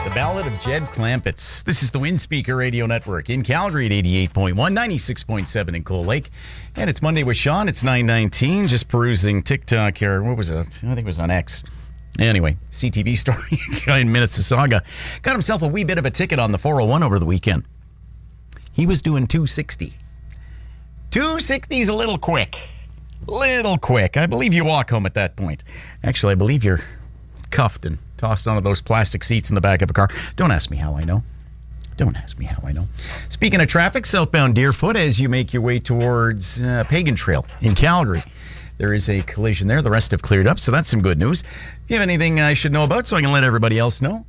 The Ballad of Jed Clampetts. This is the Windspeaker Radio Network in Calgary at 88.1, 96.7 in Cold Lake. And it's Monday with Sean. It's 9:19. Just perusing TikTok here. What was it? I think it was on X. Anyway, CTV story. Guy in Mississauga got himself a wee bit of a ticket on the 401 over the weekend. He was doing 260. 260 is a little quick. Little quick. I believe you walk home at that point. Actually, I believe you're cuffed and tossed onto those plastic seats in the back of a car. Don't ask me how I know. Don't ask me how I know. Speaking of traffic, southbound Deerfoot, as you make your way towards Pagan Trail in Calgary, there is a collision there. The rest have cleared up, so that's some good news. If you have anything I should know about so I can let everybody else know,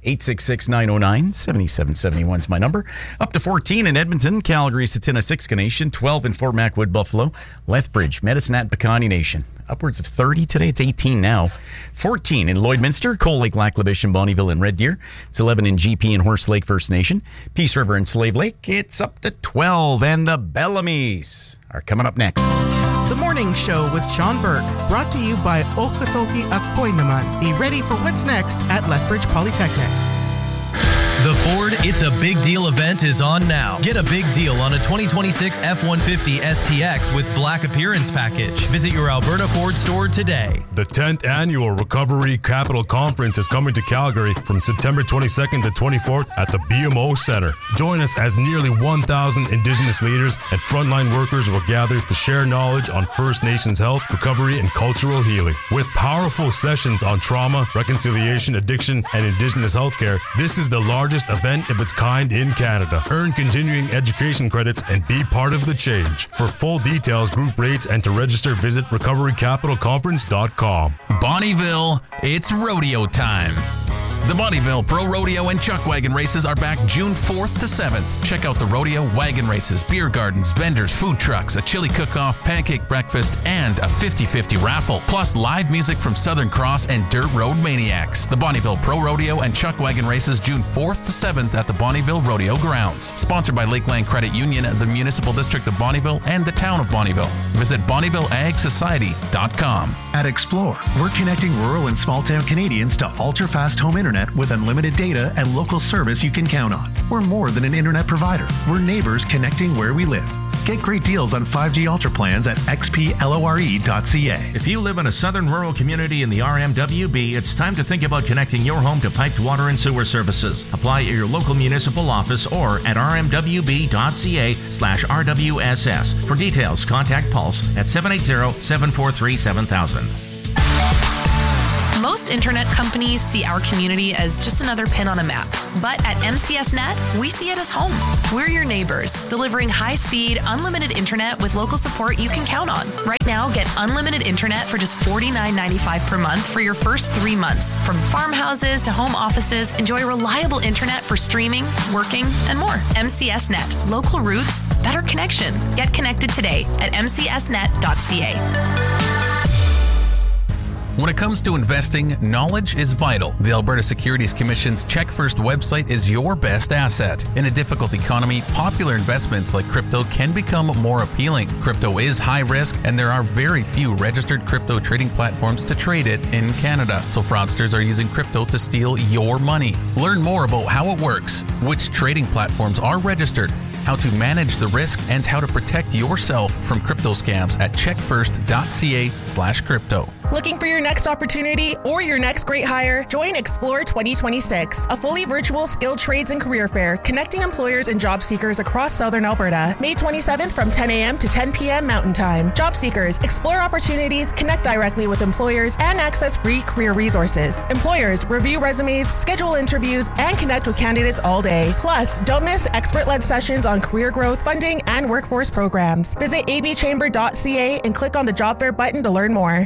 866-909-7771 is my number. Up to 14 in Edmonton, Calgary, Satina, Siksika Nation, 12 in Fort Macwood, Buffalo, Lethbridge, Medicine Piikani Nation. Upwards of 30 today. It's 18 now. 14 in Lloydminster, Cold Lake, Lac La Biche, and Bonnyville and Red Deer. It's 11 in GP and Horse Lake First Nation. Peace River and Slave Lake. It's up to 12. And the Bellamy's are coming up next. The Morning Show with Sean Burke, brought to you by Okotoki Akoy Naman. Be ready for what's next at Lethbridge Polytechnic. The Ford It's a Big Deal event is on now. Get a big deal on a 2026 F-150 STX with Black Appearance Package. Visit your Alberta Ford store today. The 10th Annual Recovery Capital Conference is coming to Calgary from September 22nd to 24th at the BMO Centre. Join us as nearly 1,000 Indigenous leaders and frontline workers will gather to share knowledge on First Nations health, recovery, and cultural healing. With powerful sessions on trauma, reconciliation, addiction, and Indigenous healthcare, this is the largest event of its kind in Canada. Earn continuing education credits and be part of the change. For full details, group rates, and to register, visit recoverycapitalconference.com. Bonnyville, it's rodeo time. The Bonnyville Pro Rodeo and Chuck Wagon Races are back June 4th to 7th. Check out the rodeo, wagon races, beer gardens, vendors, food trucks, a chili cook-off, pancake breakfast, and a 50-50 raffle. Plus live music from Southern Cross and Dirt Road Maniacs. The Bonnyville Pro Rodeo and Chuck Wagon Races June 4th to 7th at the Bonnyville Rodeo Grounds. Sponsored by Lakeland Credit Union, the Municipal District of Bonnyville, and the Town of Bonnyville. Visit BonnyvilleAgSociety.com. At Explore, we're connecting rural and small-town Canadians to ultra-fast home internet with unlimited data and local service you can count on. We're more than an internet provider. We're neighbors connecting where we live. Get great deals on 5G Ultra plans at xplore.ca. If you live in a southern rural community in the RMWB, it's time to think about connecting your home to piped water and sewer services. Apply at your local municipal office or at rmwb.ca/RWSS. For details, contact Pulse at 780-743-7000. Most internet companies see our community as just another pin on a map. But at MCS Net, we see it as home. We're your neighbors, delivering high-speed, unlimited internet with local support you can count on. Right now, get unlimited internet for just $49.95 per month for your first 3 months. From farmhouses to home offices, enjoy reliable internet for streaming, working, and more. MCS Net. Local roots, better connection. Get connected today at mcsnet.ca. When it comes to investing, knowledge is vital. The Alberta Securities Commission's Check First website is your best asset. In a difficult economy, popular investments like crypto can become more appealing. Crypto is high risk, and there are very few registered crypto trading platforms to trade it in Canada. So fraudsters are using crypto to steal your money. Learn more about how it works, which trading platforms are registered, how to manage the risk, and how to protect yourself from crypto scams at checkfirst.ca/crypto. Looking for your next opportunity or your next great hire? Join Explore 2026, a fully virtual skilled trades and career fair connecting employers and job seekers across Southern Alberta. May 27th from 10 a.m. to 10 p.m. Mountain Time. Job seekers, explore opportunities, connect directly with employers, and access free career resources. Employers, review resumes, schedule interviews, and connect with candidates all day. Plus, don't miss expert-led sessions on career growth, funding, and workforce programs. Visit abchamber.ca and click on the job fair button to learn more.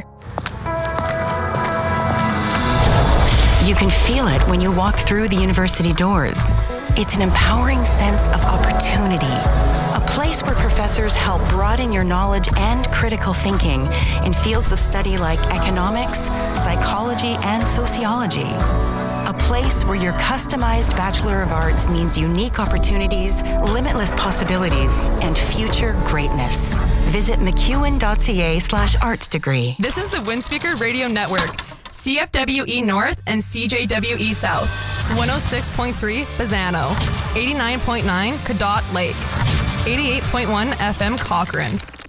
You can feel it when you walk through the university doors. It's an empowering sense of opportunity, a place where professors help broaden your knowledge and critical thinking in fields of study like economics, psychology, and sociology. A place where your customized Bachelor of Arts means unique opportunities, limitless possibilities, and future greatness. Visit mcewen.ca/arts degree. This is the Windspeaker Radio Network. CFWE North and CJWE South. 106.3 Bazzano. 89.9 Cadott Lake. 88.1 FM Cochrane.